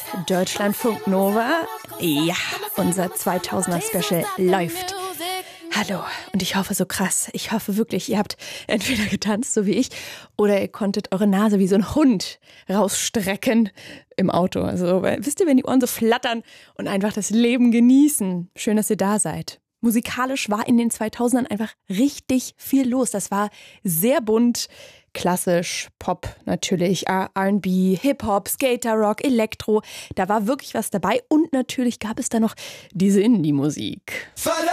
Deutschlandfunk Nova. Ja, unser 2000er-Special läuft. Hallo, und ich hoffe so krass, ich hoffe wirklich, ihr habt entweder getanzt, so wie ich, oder ihr konntet eure Nase wie so ein Hund rausstrecken im Auto. Also, wisst ihr, wenn die Ohren so flattern und einfach das Leben genießen. Schön, dass ihr da seid. Musikalisch war in den 2000ern einfach richtig viel los. Das war sehr bunt, klassisch, Pop natürlich, R&B, Hip-Hop, Skater-Rock, Elektro. Da war wirklich was dabei und natürlich gab es da noch diese Indie-Musik.